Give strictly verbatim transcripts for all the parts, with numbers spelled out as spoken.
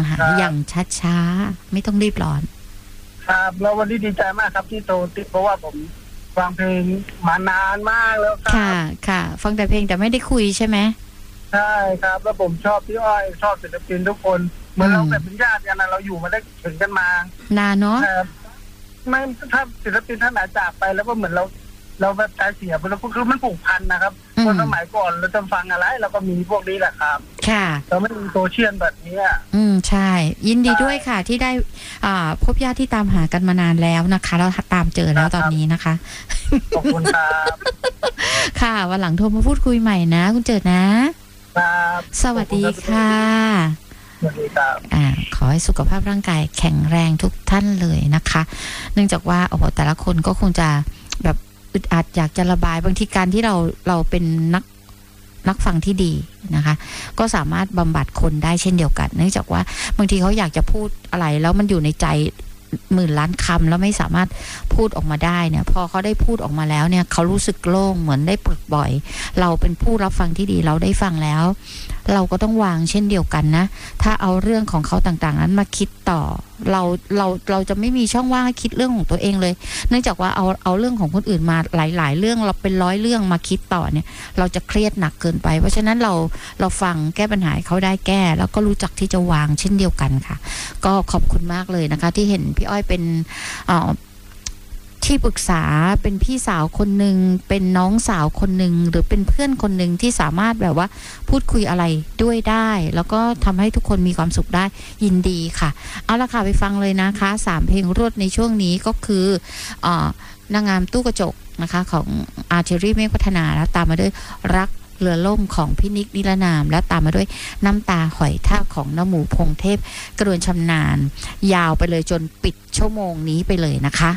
หาอย่างช้าๆไม่ต้องรีบร้อนครับแล้ววันนี้ดีใจมากครับที่โทรติดเพราะว่าผมฟังเพลงมานานมากแล้วครับค่ะค่ะฟังแต่เพลงแต่ไม่ได้คุยใช่ไหมใช่ครับแล้วผมชอบพี่อ้อยชอบศิลปินทุกคนเหมือนเราแบบเป็นญาติกันนะเราอยู่มาได้ถึงกันมานานเนาะไม่ถ้าศิลปินท่านไหนจากไปแล้วก็เหมือนเราเราแบบใจเสียไปแล้วก็คือมันผูกพันนะครับตอนสมัยก่อนเราจะฟังอะไรเราก็มีพวกนี้แหละครับค่ะเราไม่มีโซเชียลแบบนี้อืมใช่ยินดีด้วยค่ะที่ได้อ่าพบญาติที่ตามหากันมานานแล้วนะคะเราตามเจอแล้วตอนนี้นะคะขอบคุณครับค่ะวันหลังโทรมาพูดคุยใหม่นะคุณเจิดนะครับสวัสดีค่ะสวัสดีครับอ่าขอให้สุขภาพร่างกายแข็งแรงทุกท่านเลยนะคะเนื่องจากว่าโอ้โหแต่ละคนก็คงจะแบบอึดอัดอยากจะระบายบางทีการที่เราเราเป็นนักนักฟังที่ดีนะคะก็สามารถบำบัดคนได้เช่นเดียวกันเนื่องจากว่าบางทีเขาอยากจะพูดอะไรแล้วมันอยู่ในใจหมื่นล้านคำแล้วไม่สามารถพูดออกมาได้เนี่ยพอเขาได้พูดออกมาแล้วเนี่ยเขารู้สึกโล่งเหมือนได้ปลดปล่อยเราเป็นผู้รับฟังที่ดีเราได้ฟังแล้วเราก็ต้องวางเช่นเดียวกันนะถ้าเอาเรื่องของเขาต่างๆนั้นมาคิดต่อเราเราเราจะไม่มีช่องว่างให้คิดเรื่องของตัวเองเลยเนื่องจากว่าเอาเอาเรื่องของคนอื่นมาหลายๆเรื่องเราเป็นร้อยเรื่องมาคิดต่อเนี่ยเราจะเครียดหนักเกินไปเพราะฉะนั้นเราเราฟังแก้ปัญหาเขาได้แก้แล้วก็รู้จักที่จะวางเช่นเดียวกันค่ะก็ขอบคุณมากเลยนะคะที่เห็นพี่อ้อยเป็นอ่าที่ปรึกษาเป็นพี่สาวคนหนึ่งเป็นน้องสาวคนหนึ่งหรือเป็นเพื่อนคนหนึ่งที่สามารถแบบว่าพูดคุยอะไรด้วยได้แล้วก็ทำให้ทุกคนมีความสุขได้ยินดีค่ะเอาละค่ะไปฟังเลยนะคะสามเพลงรวดในช่วงนี้ก็คืออ่านางงามตู้กระจกนะคะของอาร์เชอรี่เมฆพัฒนาแล้วตามมาด้วยรักเรือล่มของพี่นิกนิรนามและตามมาด้วยน้ำตาหอยทากของน้ำหมูพงเทพกระดวนชำนาญยาวไปเลยจนปิดชั่วโมงนี้ไปเลยนะคะ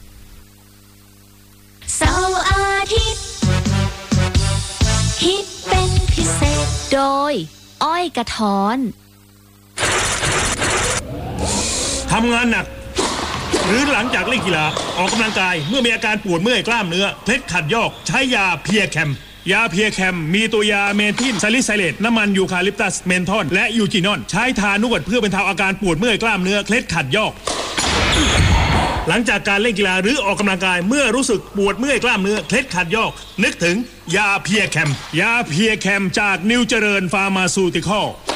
เสาร์อาทิตย์ฮิตเป็นพิเศษโดยอ้อยกระท้อนทำงานหนักหรือหลังจากเล่นกีฬาออกกำลังกายเมื่อมีอาการปวดเมื่อยกล้ามเนื้อเคล็ดขัดยอกใช้ยาเพียแคมยาเพียแคมมีตัวยาเมทิลซาลิไซเลตน้ำมันยูคาลิปตัสเมนทอนและยูจีนอนใช้ทานวดเพื่อบรรเทาอาการปวดเมื่อยกล้ามเนื้อเคล็ดขัดยอกหลังจากการเล่นกีฬาหรือออกกำลังกายเมื่อรู้สึกปวดเมื่อยกล้ามเนื้อเคล็ดขัดยอกนึกถึงยาเพียแคมยาเพียแคมจากนิวเจริญฟาร์มาซูติคอล